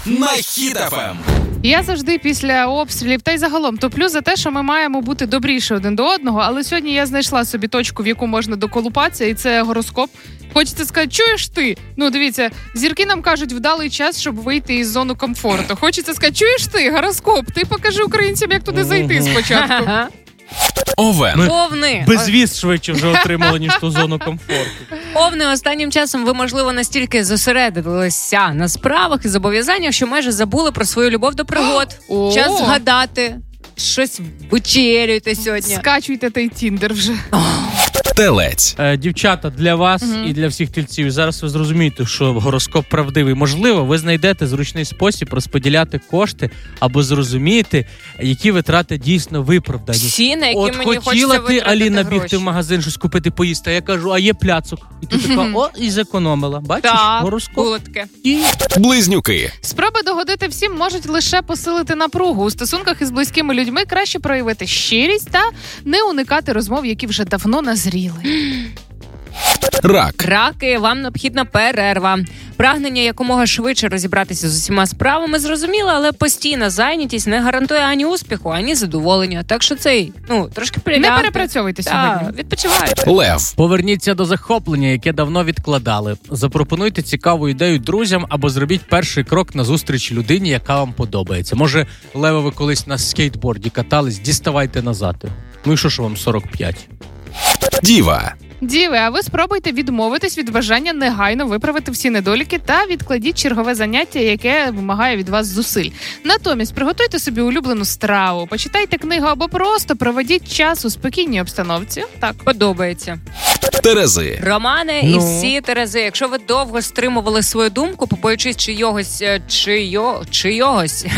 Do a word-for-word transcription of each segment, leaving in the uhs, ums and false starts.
на Хіт еф ем. Я завжди після обстрілів та й загалом топлю за те, що ми маємо бути добріші один до одного, але сьогодні я знайшла собі точку, в яку можна доколупатися, і це гороскоп. Хочеться сказати, чуєш ти? Ну, дивіться, зірки нам кажуть вдалий час, щоб вийти із зони комфорту. Хочеться сказати, чуєш ти, гороскоп? Ти покажи українцям, як туди зайти спочатку. Овен. Овни. Безвіз швидше вже отримали, ніж ту зону комфорту. Овни, останнім часом ви, можливо, настільки зосередилися на справах і зобов'язаннях, що майже забули про свою любов до пригод. О! Час згадати, щось вечерюйте сьогодні. Скачуйте той тіндер вже. Телець. Е, дівчата, для вас угу. і для всіх тільців. Зараз ви зрозумієте, що гороскоп правдивий. Можливо, ви знайдете зручний спосіб розподіляти кошти або зрозумієте, які витрати дійсно виправдані. Всі, на які От мені хотіла ти, Аліна, гроші. бігти в магазин, щось купити, поїсти, а я кажу, а є пляцок. І ти така, о, і зекономила. Бачиш, так, гороскоп. було таке. І... Близнюки. Спроби догодити всім можуть лише посилити напругу. У стосунках із близькими людьми краще проявити щирість та не уникати розмов, які вже давно назріли. Рак. Раки, вам необхідна перерва. Прагнення якомога швидше розібратися з усіма справами зрозуміло, але постійна зайнятість не гарантує ані успіху, ані задоволення. Так що цей, ну, трошки перегляньте. Не перепрацьовуйте сьогодні. Відпочивайте. Лев. Поверніться до захоплення, яке давно відкладали. Запропонуйте цікаву ідею друзям або зробіть перший крок назустріч людині, яка вам подобається. Може, Лева, ви колись на скейтборді катались, діставайте назад. Ну і що ж вам сорок п'ять? Діва. Діви, а ви спробуйте відмовитись від бажання негайно виправити всі недоліки та відкладіть чергове заняття, яке вимагає від вас зусиль. Натомість приготуйте собі улюблену страву, почитайте книгу або просто проведіть час у спокійній обстановці. Так. Подобається. Терези. Романи ну. і всі Терези. Якщо ви довго стримували свою думку, побоюючись чийогось, чийо, чийогось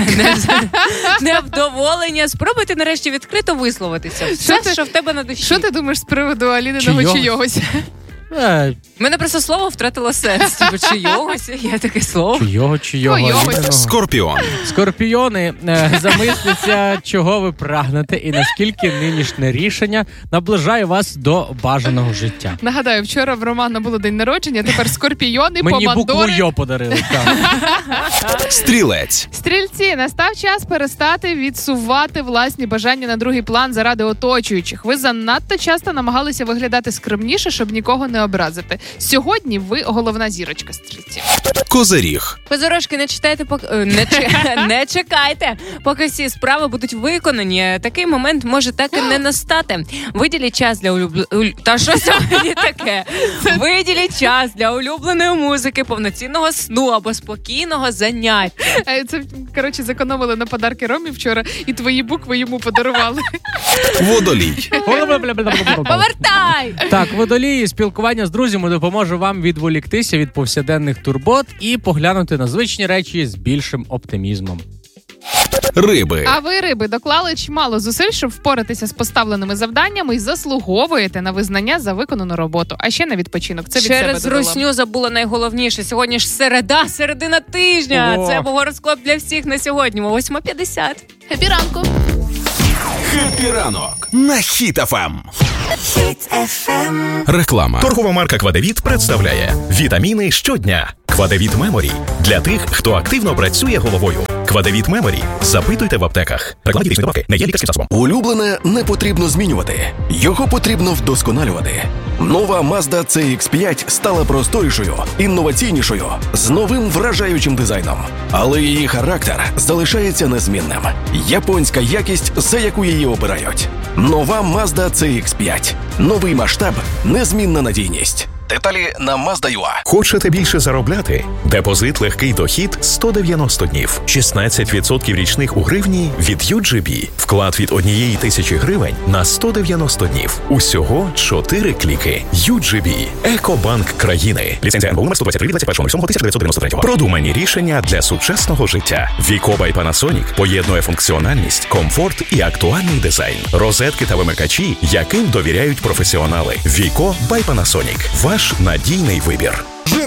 невдоволення, спробуйте нарешті відкрито висловитися. Все, ти, що в тебе на душі. Що ти думаєш з приводу Аліниного Чийогось? чийогось? Е, У мене просто слово втратило сенс. Типу, чийогось, є таке слово. чийого, чийого. Чийогось. Аліниного. Скорпіон. Скорпіони, е, замисліться, чого ви прагнете і наскільки нинішнє рішення наближає вас до бажаного життя. Нагадаю, вчора в Романа було день народження, тепер скорпіони, Мені букву помандори. Йо подарили. Так. Стрілець. Стрільці, настав час перестати відсувати власні бажання на другий план заради оточуючих. Ви занадто часто намагалися виглядати скромніше, щоб нікого не образити. Сьогодні ви головна зірочка, стрільці. Козиріг. Козорожки, не читайте, поки не, чекайте, не чекайте, поки всі справи будуть виконані. Такий момент може так і не настати. Виділіть час для улюбленої... Та що сьогодні таке? Виділіть час для улюбленої музики, повноцінного сну або спокійного заняття. Це, коротше, зекономили на подарки Ромі вчора, і твої букви йому подарували. Водолій. Повертай! Так, водолії, спілкування з друзями допоможе вам відволіктися від повсякденних турбот і поглянути на звичні речі з більшим оптимізмом. Риби. А ви, риби, доклали чимало зусиль, щоб впоратися з поставленими завданнями і заслуговуєте на визнання за виконану роботу. А ще на відпочинок. Це від Через себе додала. русню забула найголовніше. Сьогодні ж середа, середина тижня. О. Це був гороскоп для всіх на сьогодні. О восьма п'ятдесят. Хеппі ранку! Хеппі ранок на Хіт еф ем. Хіт еф ем. Реклама. Торгова марка «Квадевіт» представляє вітаміни щодня. «Квадевіт Меморі» для тих, хто активно працює головою. «Квадевіт Меморі» запитуйте в аптеках. Реклама дійсної добавки не є лікарським засобом. Улюблене не потрібно змінювати. Його потрібно вдосконалювати. Нова Mazda цей ікс п'ять стала просторішою, інноваційнішою, з новим вражаючим дизайном. Але її характер залишається незмінним. Японська якість, за яку її обирають. Нова Mazda цей ікс п'ять. Новий масштаб, незмінна надійність. Деталі на Mazda точка ю а. Хочете більше заробляти? Депозит легкий дохід сто дев'яносто днів. шістнадцять відсотків річних у гривні від ю джі бі. Вклад від однієї тисячі гривень на сто дев'яносто днів. Усього чотири кліки. ю джі бі. Екобанк країни. Ліцензія ен бе у номер сто двадцять три двадцять першого лютого тисяча дев'ятсот дев'яносто третього. Продумані рішення для сучасного життя. Віко by Panasonic поєднує функціональність, комфорт і актуальний дизайн. Розетки та вимикачі, яким довіряють професіонали. Віко by Panasonic. Ваш надійний вибір.